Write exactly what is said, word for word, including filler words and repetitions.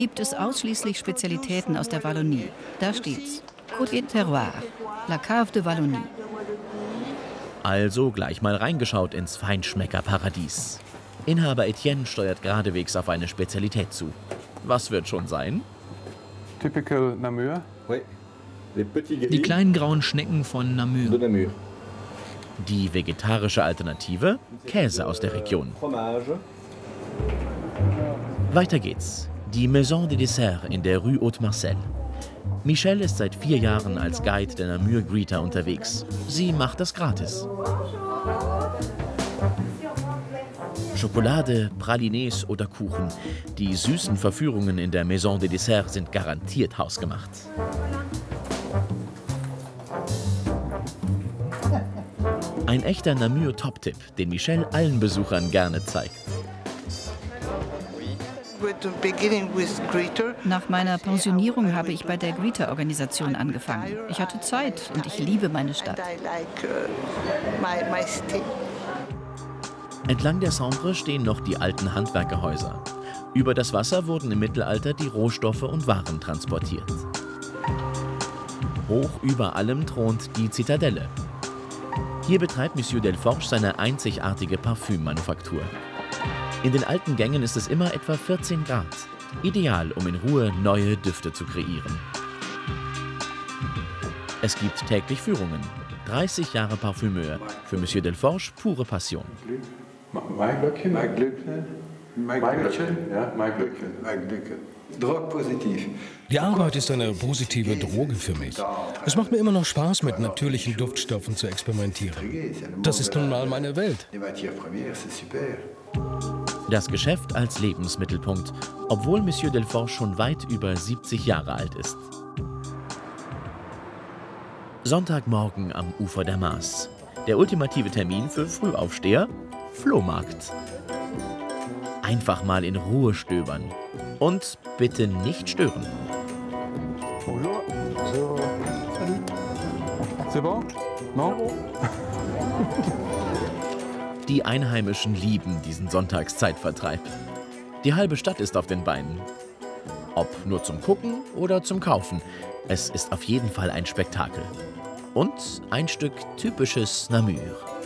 gibt es ausschließlich Spezialitäten aus der Wallonie. Da steht's. Côte et Terroir, La Cave de Wallonie. Also gleich mal reingeschaut ins Feinschmeckerparadies. Inhaber Etienne steuert geradewegs auf eine Spezialität zu. Was wird schon sein? Typical Namur. Die kleinen grauen Schnecken von Namur. Die vegetarische Alternative? Käse aus der Region. Weiter geht's. Die Maison des Desserts in der Rue Haute-Marcel. Michelle ist seit vier Jahren als Guide der Namur Greeter unterwegs. Sie macht das gratis. Schokolade, Pralines oder Kuchen. Die süßen Verführungen in der Maison des Desserts sind garantiert hausgemacht. Ein echter Namur-Top-Tipp, den Michelle allen Besuchern gerne zeigt. Nach meiner Pensionierung habe ich bei der Greeter-Organisation angefangen. Ich hatte Zeit und ich liebe meine Stadt. Entlang der Sambre stehen noch die alten Handwerkerhäuser. Über das Wasser wurden im Mittelalter die Rohstoffe und Waren transportiert. Hoch über allem thront die Zitadelle. Hier betreibt Monsieur Delforge seine einzigartige Parfümmanufaktur. In den alten Gängen ist es immer etwa vierzehn Grad. Ideal, um in Ruhe neue Düfte zu kreieren. Es gibt täglich Führungen. dreißig Jahre Parfümeur. Für Monsieur Delforge pure Passion. Mein Glückchen, mein Glückchen, mein Glückchen, ja, mein Glückchen, mein Glückchen. Drogpositiv. Die Arbeit ist eine positive Droge für mich. Es macht mir immer noch Spaß, mit natürlichen Duftstoffen zu experimentieren. Das ist nun mal meine Welt. Das Geschäft als Lebensmittelpunkt, obwohl Monsieur Delforge schon weit über siebzig Jahre alt ist. Sonntagmorgen am Ufer der Maas. Der ultimative Termin für Frühaufsteher? Flohmarkt. Einfach mal in Ruhe stöbern. Und bitte nicht stören. Bonjour. So. C'est bon? Non? Die Einheimischen lieben diesen Sonntagszeitvertreib. Die halbe Stadt ist auf den Beinen. Ob nur zum Gucken oder zum Kaufen. Es ist auf jeden Fall ein Spektakel. Und ein Stück typisches Namur.